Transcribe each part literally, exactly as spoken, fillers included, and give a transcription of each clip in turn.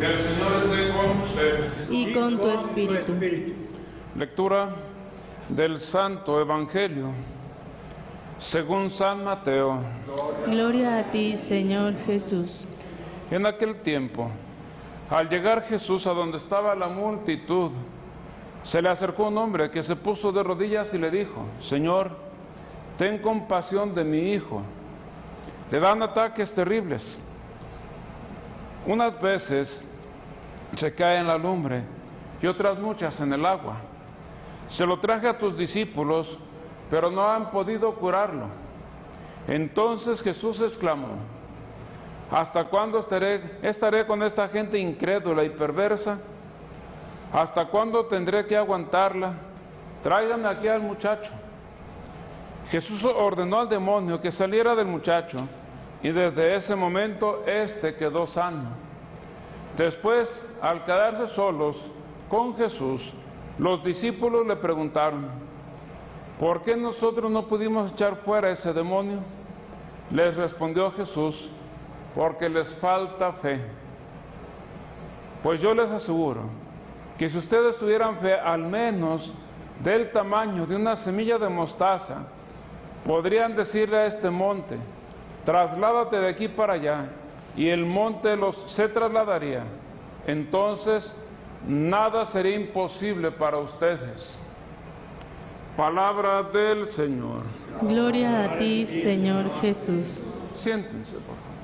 Que el Señor esté con ustedes. Y con tu espíritu. Lectura del Santo Evangelio según San Mateo. Gloria a ti, Señor Jesús. En aquel tiempo, al llegar Jesús a donde estaba la multitud, se le acercó un hombre que se puso de rodillas y le dijo: Señor, ten compasión de mi hijo. Le dan ataques terribles. Unas veces se cae en la lumbre y otras muchas en el agua. Se lo traje a tus discípulos, pero no han podido curarlo. Entonces Jesús exclamó: ¿Hasta cuándo estaré, estaré con esta gente incrédula y perversa? ¿Hasta cuándo tendré que aguantarla? Tráiganme aquí al muchacho. Jesús ordenó al demonio que saliera del muchacho, y desde ese momento éste quedó sano. Después, al quedarse solos con Jesús, los discípulos le preguntaron: ¿por qué nosotros no pudimos echar fuera ese demonio? Les respondió Jesús: porque les falta fe. Pues yo les aseguro que si ustedes tuvieran fe al menos del tamaño de una semilla de mostaza, podrían decirle a este monte: trasládate de aquí para allá, y el monte los, se trasladaría. Entonces nada sería imposible para ustedes. Palabra del Señor. Gloria a ti, Señor Jesús. Siéntense, por favor.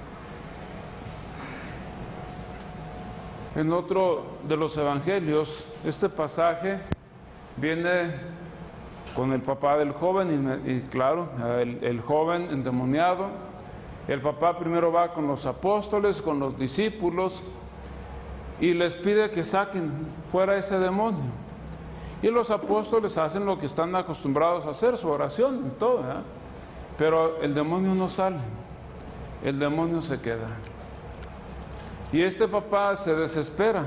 En otro de los evangelios, este pasaje viene con el papá del joven y, y claro, el, el joven endemoniado. El papá primero va con los apóstoles, con los discípulos, y les pide que saquen fuera ese demonio. Y los apóstoles hacen lo que están acostumbrados a hacer, su oración y todo, ¿verdad? Pero el demonio no sale, el demonio se queda. Y este papá se desespera,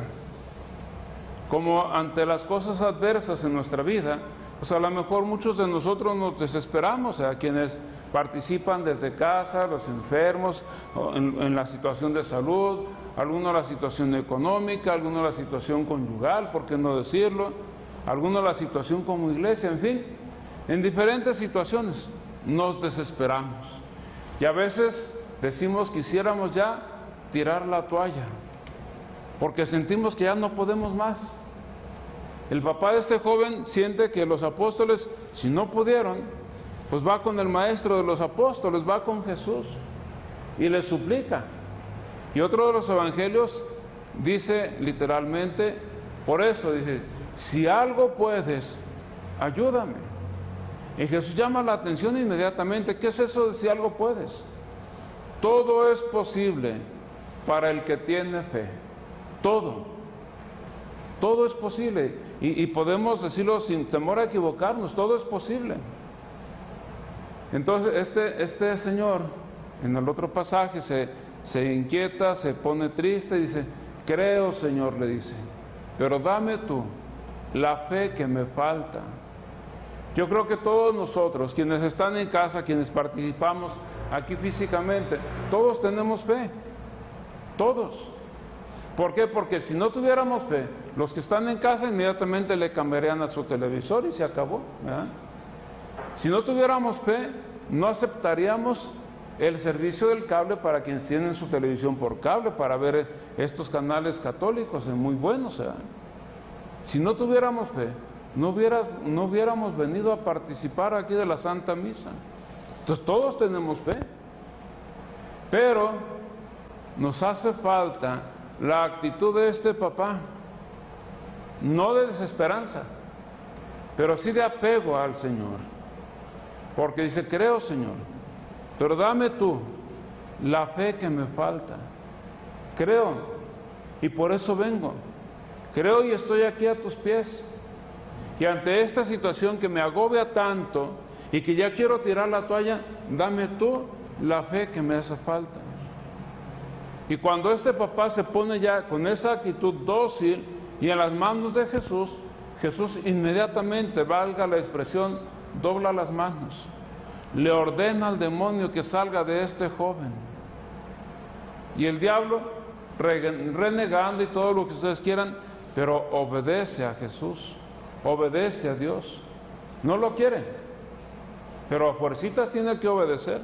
como ante las cosas adversas en nuestra vida. Pues a lo mejor muchos de nosotros nos desesperamos, a quienes participan desde casa, los enfermos, en, en la situación de salud, algunos la situación económica, algunos la situación conyugal, ¿por qué no decirlo? Algunos la situación como iglesia, en fin, en diferentes situaciones nos desesperamos. Y a veces decimos quisiéramos ya tirar la toalla, porque sentimos que ya no podemos más. El papá de este joven siente que los apóstoles, si no pudieron, pues va con el maestro de los apóstoles, va con Jesús y le suplica. Y otro de los evangelios dice literalmente, por eso dice: si algo puedes, ayúdame. Y Jesús llama la atención inmediatamente. ¿Qué es eso de si algo puedes? Todo es posible para el que tiene fe. Todo. Todo es posible. Y, y podemos decirlo sin temor a equivocarnos. Todo es posible. Entonces este, este señor, en el otro pasaje, se, se inquieta, se pone triste y dice: creo, Señor, le dice, pero dame tú la fe que me falta. Yo creo que todos nosotros, quienes están en casa, quienes participamos aquí físicamente, todos tenemos fe. Todos. ¿Por qué? Porque si no tuviéramos fe, los que están en casa inmediatamente le cambiarían a su televisor y se acabó, ¿verdad? Si no tuviéramos fe, no aceptaríamos el servicio del cable para quienes tienen su televisión por cable, para ver estos canales católicos, es muy buenos, ¿verdad? Si no tuviéramos fe, no, hubiera, no hubiéramos venido a participar aquí de la Santa Misa. Entonces todos tenemos fe, pero nos hace falta la actitud de este papá, no de desesperanza, pero sí de apego al Señor, porque dice: creo, Señor, pero dame tú la fe que me falta. Creo, y por eso vengo. Creo y estoy aquí a tus pies. Y ante esta situación que me agobia tanto y que ya quiero tirar la toalla, dame tú la fe que me hace falta. Y cuando este papá se pone ya con esa actitud dócil y en las manos de Jesús, Jesús inmediatamente, valga la expresión, dobla las manos, le ordena al demonio que salga de este joven. Y el diablo renegando y todo lo que ustedes quieran, pero obedece a Jesús, obedece a Dios. No lo quiere, pero a fuercitas tiene que obedecer.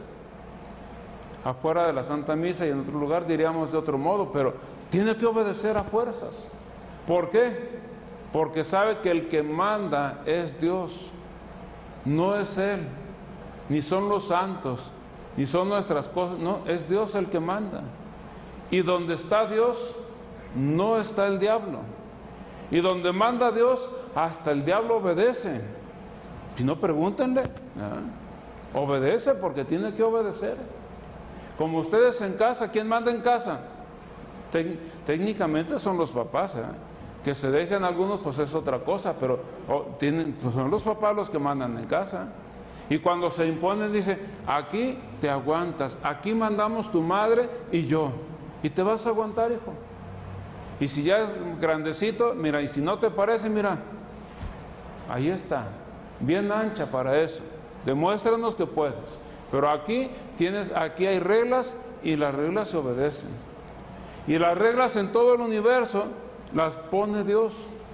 Afuera de la Santa Misa y en otro lugar diríamos de otro modo, pero tiene que obedecer a fuerzas. ¿Por qué? Porque sabe que el que manda es Dios, no es Él, ni son los santos, ni son nuestras cosas, no, es Dios el que manda. Y donde está Dios, no está el diablo. Y donde manda Dios, hasta el diablo obedece. Si no, pregúntenle. ¿Ah? Obedece porque tiene que obedecer. Como ustedes en casa, ¿quién manda en casa? Tec- técnicamente son los papás, ¿eh? Que se dejen algunos, pues es otra cosa, pero oh, tienen, pues son los papás los que mandan en casa. Y cuando se imponen, dice, aquí te aguantas, aquí mandamos tu madre y yo, y te vas a aguantar, hijo. Y si ya es grandecito, mira, y si no te parece, mira, ahí está, bien ancha para eso, demuéstranos que puedes. Pero aquí tienes, aquí hay reglas y las reglas se obedecen. Y las reglas en todo el universo las pone Dios.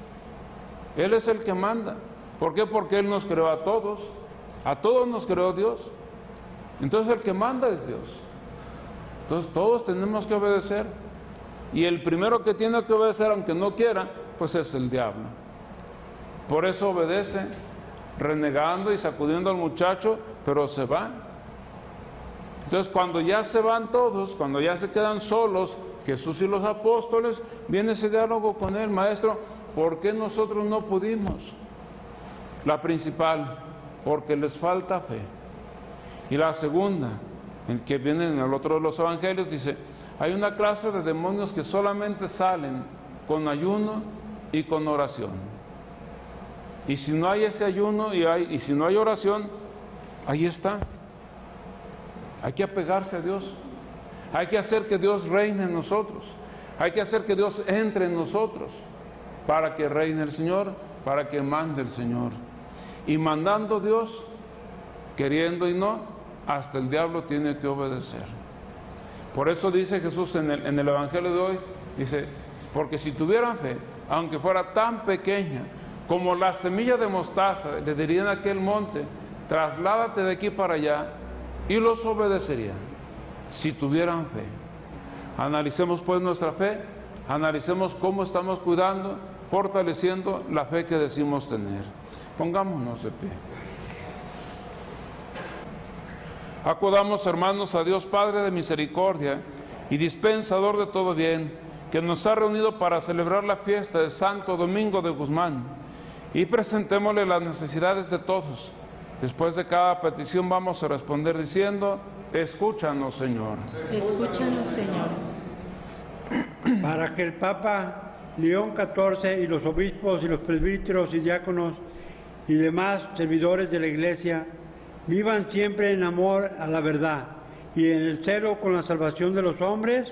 Él es el que manda. ¿Por qué? Porque Él nos creó a todos. A todos nos creó Dios. Entonces el que manda es Dios. Entonces todos tenemos que obedecer. Y el primero que tiene que obedecer, aunque no quiera, pues es el diablo. Por eso obedece, renegando y sacudiendo al muchacho, pero se va. Entonces cuando ya se van todos, cuando ya se quedan solos, Jesús y los apóstoles, viene ese diálogo con él, maestro, ¿por qué nosotros no pudimos? La principal, porque les falta fe. Y la segunda, el que viene en el otro de los evangelios, dice, hay una clase de demonios que solamente salen con ayuno y con oración. Y si no hay ese ayuno y, hay, y si no hay oración, ahí está. Hay que apegarse a Dios. Hay que hacer que Dios reine en nosotros. Hay que hacer que Dios entre en nosotros para que reine el Señor, para que mande el Señor. Y mandando Dios, queriendo y no, hasta el diablo tiene que obedecer. Por eso dice Jesús en el, en el Evangelio de hoy, dice, porque si tuvieran fe, aunque fuera tan pequeña como la semilla de mostaza, le dirían a aquel monte, trasládate de aquí para allá, y los obedecería, si tuvieran fe. Analicemos pues nuestra fe, analicemos cómo estamos cuidando, fortaleciendo la fe que decimos tener. Pongámonos de pie. Acudamos, hermanos, a Dios Padre de misericordia y dispensador de todo bien, que nos ha reunido para celebrar la fiesta de Santo Domingo de Guzmán, y presentémosle las necesidades de todos. Después de cada petición vamos a responder diciendo, escúchanos, Señor. Escúchanos, Señor. Para que el Papa León catorce y los obispos y los presbíteros y diáconos y demás servidores de la Iglesia vivan siempre en amor a la verdad y en el celo con la salvación de los hombres.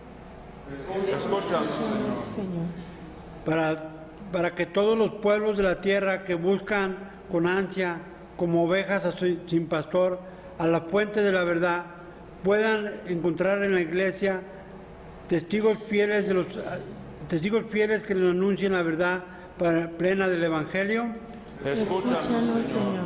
Escúchanos, Escúchanos, Señor. Para, para que todos los pueblos de la tierra que buscan con ansia, como ovejas sin pastor, a la fuente de la verdad, puedan encontrar en la Iglesia testigos fieles de los testigos fieles que nos anuncien la verdad para, plena del Evangelio. Escúchanos, Señor.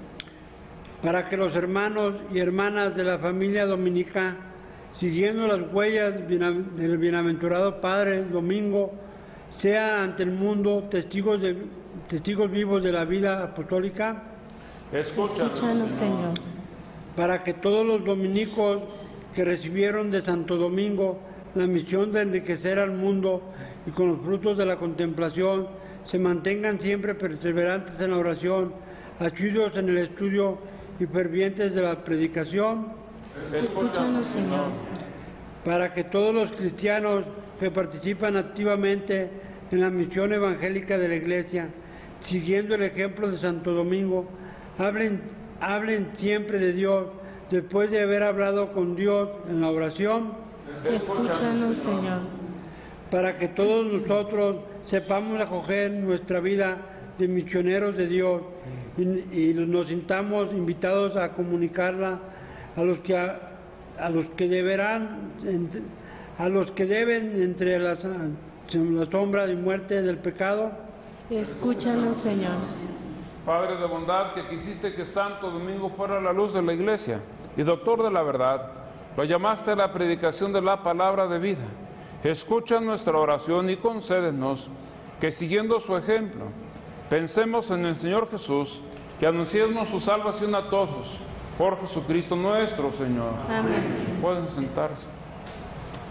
Para que los hermanos y hermanas de la familia dominica, siguiendo las huellas del bienaventurado Padre Domingo, sean ante el mundo testigos, de, testigos vivos de la vida apostólica. Escúchanos, Escúchanos, Señor. Para que todos los dominicos que recibieron de Santo Domingo la misión de enriquecer al mundo y con los frutos de la contemplación se mantengan siempre perseverantes en la oración, asiduos en el estudio y fervientes de la predicación. Escúchanos, Señor. Para que todos los cristianos que participan activamente en la misión evangélica de la Iglesia, siguiendo el ejemplo de Santo Domingo, hablen, hablen siempre de Dios, después de haber hablado con Dios en la oración. Escúchanos, Señor. Para que todos nosotros sepamos acoger nuestra vida de misioneros de Dios y, y nos sintamos invitados a comunicarla a los que, a, a los que deberán a los que deben entre las, la sombra y muerte del pecado. Escúchanos, Señor. Padre de bondad, que quisiste que Santo Domingo fuera la luz de la iglesia y doctor de la verdad, lo llamaste a la predicación de la palabra de vida. Escucha nuestra oración y concédenos que, siguiendo su ejemplo, pensemos en el Señor Jesús, que anunciemos su salvación a todos, por Jesucristo nuestro Señor. Amén. Pueden sentarse.